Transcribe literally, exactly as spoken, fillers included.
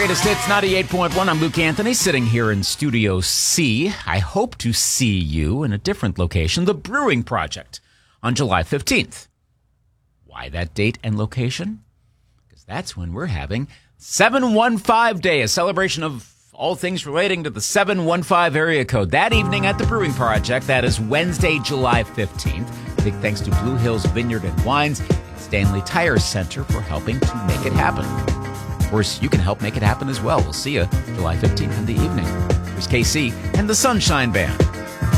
Greatest Hits ninety-eight point one. I'm Luke Anthony, sitting here in Studio C. I hope to see you in a different location, the Brewing Project, on July fifteenth. Why that date and location? Because that's when we're having seven one five Day, a celebration of all things relating to the seven one five area code. That evening at the Brewing Project, that is Wednesday, July fifteenth. Big thanks to Blue Hills Vineyard and Wines and Stanley Tire Center for helping to make it happen. Of course, you can help make it happen as well. We'll see you July fifteenth in the evening. Here's K C and the Sunshine Band.